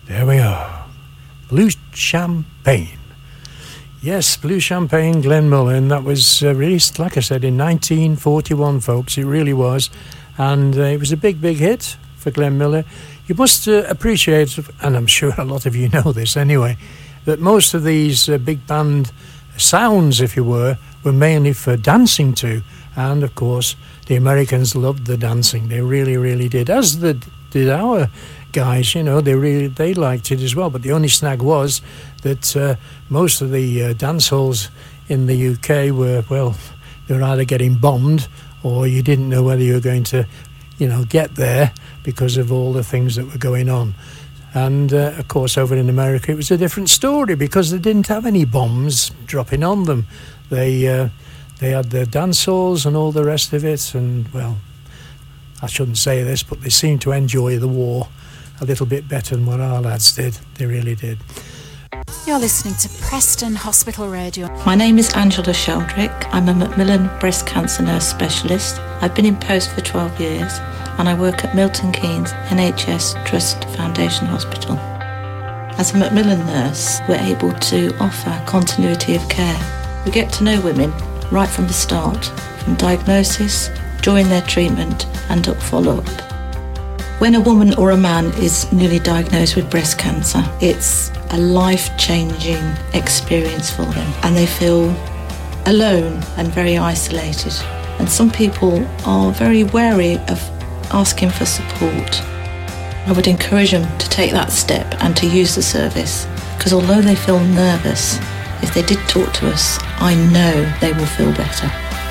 There we are. Blue Champagne. Yes, Blue Champagne, Glenn Miller, and that was released, like I said, in 1941, folks. It really was. And it was a big, big hit for Glenn Miller. You must appreciate, and I'm sure a lot of you know this anyway, that most of these big band sounds, if you were mainly for dancing to. And, of course, the Americans loved the dancing. They really, really did. As did our guys, you know, they liked it as well. But the only snag was that most of the dance halls in the UK were, well, they were either getting bombed or you didn't know whether you were going to, you know, get there because of all the things that were going on. And, of course, over in America, it was a different story because they didn't have any bombs dropping on them. They had their dance halls and all the rest of it. And, well, I shouldn't say this, but they seemed to enjoy the war a little bit better than what our lads did. They really did. You're listening to Preston Hospital Radio. My name is Angela Sheldrick. I'm a Macmillan breast cancer nurse specialist. I've been in post for 12 years and I work at Milton Keynes NHS Trust Foundation Hospital. As a Macmillan nurse, we're able to offer continuity of care. We get to know women right from the start, from diagnosis, during their treatment and up follow-up. When a woman or a man is newly diagnosed with breast cancer, it's a life-changing experience for them and they feel alone and very isolated. And some people are very wary of asking for support. I would encourage them to take that step and to use the service, because although they feel nervous, if they did talk to us, I know they will feel better.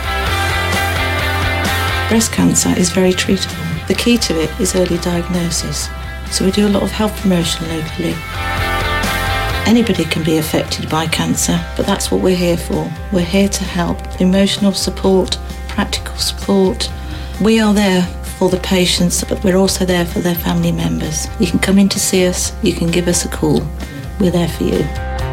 Breast cancer is very treatable. The key to it is early diagnosis. So we do a lot of health promotion locally. Anybody can be affected by cancer, but that's what we're here for. We're here to help. Emotional support, practical support. We are there for the patients, but we're also there for their family members. You can come in to see us, you can give us a call. We're there for you.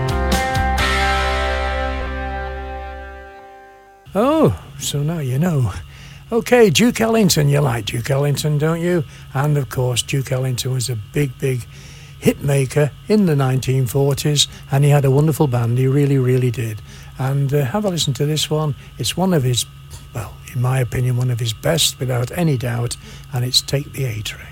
Oh, so now you know. Okay, Duke Ellington, you like Duke Ellington, don't you? And of course, Duke Ellington was a big, big hit maker in the 1940s, and he had a wonderful band, he really, really did. And have a listen to this one. It's one of his, well, in my opinion, one of his best, without any doubt, and it's Take the A Train.